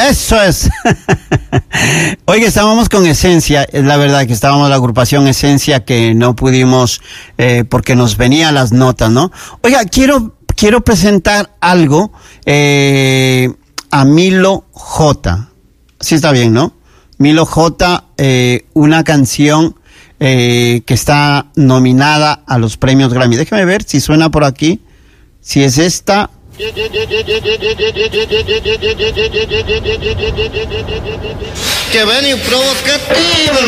Eso es. Oiga, estábamos con Esencia, es la verdad que estábamos la agrupación Esencia que no pudimos porque nos venían las notas, ¿no? Oiga, quiero presentar algo a Milo J. Sí está bien, ¿no? Milo J, una canción que está nominada a los premios Grammy. Déjeme ver si suena por aquí. Si es esta. Que ven y provocativa.